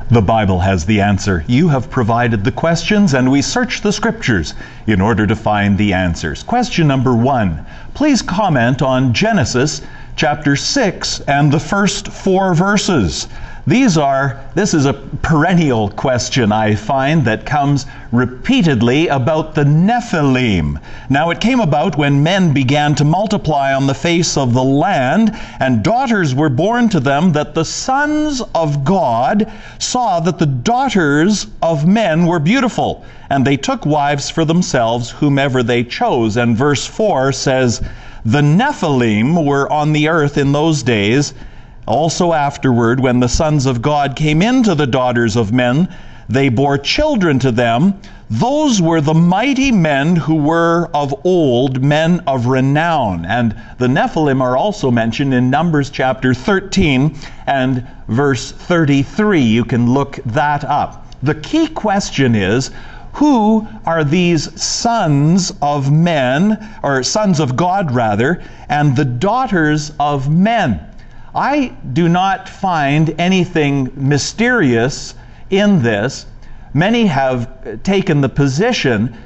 The Bible has the answer. You have provided the questions, and we search the Scriptures in order to find the answers. Question number 1. Please comment on Genesis chapter 6 and the first 4 verses. This is a perennial question, I find, that comes repeatedly about the Nephilim. Now, it came about when men began to multiply on the face of the land, and daughters were born to them, that the sons of God saw that the daughters of men were beautiful, and they took wives for themselves whomever they chose. And verse 4 says, "The Nephilim were on the earth in those days. Also afterward, when the sons of God came into the daughters of men, they bore children to them. Those were the mighty men who were of old, men of renown." And the Nephilim are also mentioned in Numbers chapter 13 and verse 33. You can look that up. The key question is, who are these sons of men, or sons of God rather, and the daughters of men? I do not find anything mysterious in this. Many have taken the position